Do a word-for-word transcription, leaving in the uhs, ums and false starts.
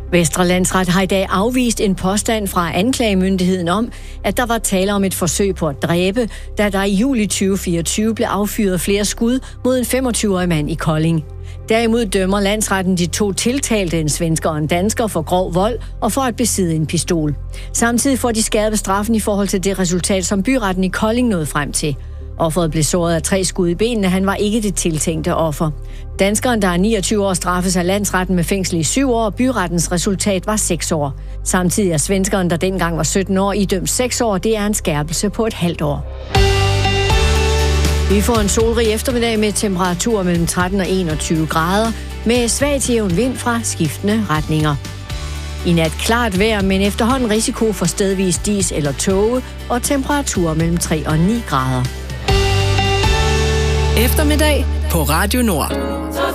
Vestre Landsret har i dag afvist en påstand fra anklagemyndigheden om, at der var tale om et forsøg på at dræbe, da der i juli tyve fireogtyve blev affyret flere skud mod en femogtyve-årig mand i Kolding. Derimod dømmer landsretten de to tiltalte, en svensker og en dansker, for grov vold og for at besidde en pistol. Samtidig får de skærpet straffen i forhold til det resultat, som byretten i Kolding nåede frem til. Offeret blev såret af tre skud i benene. Han var ikke det tiltænkte offer. Danskeren, der er niogtyve år, straffes af landsretten med fængsel i syv år, og byrettens resultat var seks år. Samtidig er svenskeren, der dengang var sytten år, idømt seks år. Det er en skærpelse på et halvt år. Vi får en solrig eftermiddag med temperaturer mellem tretten og enogtyve grader, med svag til jævn vind fra skiftende retninger. I nat klart vejr, men efterhånden risiko for stedvis dis eller tåge, og temperaturer mellem tre og ni grader. Eftermiddag på Radio Nord.